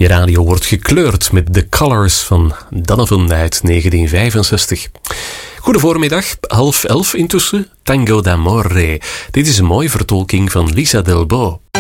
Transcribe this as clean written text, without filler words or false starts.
Je radio wordt gekleurd met The Colors van Donovan uit 1965. Goede voormiddag, 10:30 intussen, Tango d'Amore. Dit is een mooie vertolking van Lisa Delbo.